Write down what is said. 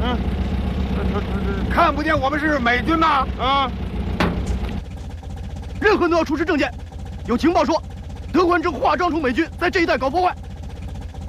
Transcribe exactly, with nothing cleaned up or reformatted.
嗯，看不见我们是美军吗？啊， 任何人都要出示证件。有情报说，德国人正化妆成美军，在这一带搞破坏。